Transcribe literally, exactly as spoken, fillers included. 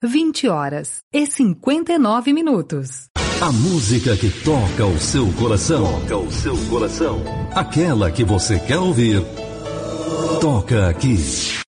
vinte horas e cinquenta e nove minutos. A música que toca o seu coração. Toca o seu coração. Aquela que você quer ouvir. Toca aqui.